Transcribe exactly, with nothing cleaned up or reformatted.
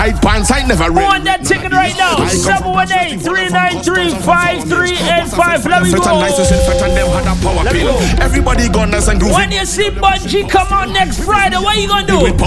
tight pants, I never read. On that ticket right now. seven one eight, three nine three, five three eight five. Let me go. Let me go. Everybody gonna sing. When you see Bungie come on next Friday, what you gonna do?